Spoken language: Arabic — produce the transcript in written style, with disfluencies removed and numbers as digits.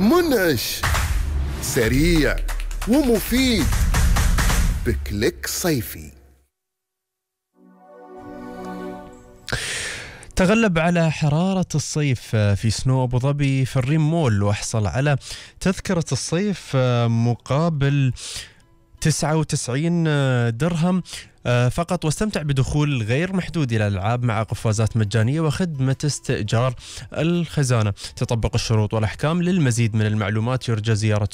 منعش، سريع ومفيد، بكليك صيفي. تغلب على حرارة الصيف في سنو أبو ظبي في الريم مول، واحصل على تذكرة الصيف مقابل 99 درهم فقط، واستمتع بدخول غير محدود إلى الألعاب مع قفازات مجانية وخدمة استئجار الخزانة. تطبق الشروط والأحكام. للمزيد من المعلومات يرجى زيارة